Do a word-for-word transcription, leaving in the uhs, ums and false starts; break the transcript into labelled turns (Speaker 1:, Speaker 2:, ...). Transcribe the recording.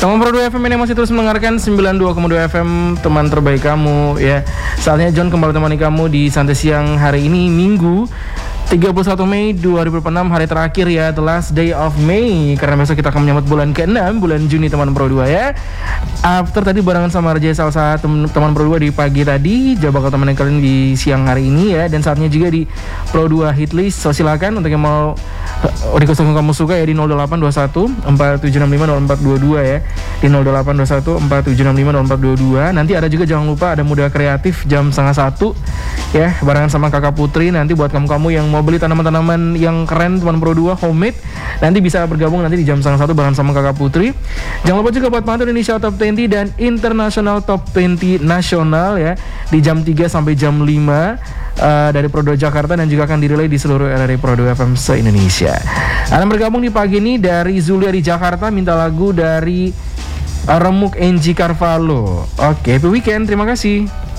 Speaker 1: Teman Pro dua F M ini masih terus mendengarkan sembilan puluh dua koma dua F M, teman terbaik kamu ya. Saatnya John kembali temani kamu di Santai Siang hari ini, Minggu tiga puluh satu Mei dua ribu dua puluh enam, hari terakhir ya, the last day of May. Karena besok kita akan menyambut bulan keenam, bulan Juni, teman Pro dua ya. After tadi barengan sama Raja Salsa, teman, teman Pro dua di pagi tadi, jawab bakal temenin kalian di siang hari ini ya. Dan saatnya juga di Pro dua Hitlist, so silakan untuk yang mau request lagu kamu suka ya di nol delapan dua satu empat tujuh enam lima nol empat dua dua ya. Di nol delapan dua satu empat tujuh enam lima nol empat dua dua. Nanti ada juga, jangan lupa, ada Muda Kreatif jam setengah satu ya, barengan sama Kakak Putri. Nanti buat kamu-kamu yang mau beli tanaman-tanaman yang keren, teman Pro dua homemade, nanti bisa bergabung nanti di jam setengah satu barengan sama Kakak Putri. Jangan lupa juga buat pantau Indonesia Top dua puluh dan International Top dua puluh nasional ya, di jam tiga sampai jam lima uh, dari Pro dua Jakarta, dan juga akan dirilai di seluruh R R I Pro dua F M se-Indonesia. Anda bergabung di pagi ini dari Zulia di Jakarta, minta lagu dari Remuk N G Carvalho. Oke, happy weekend, terima kasih.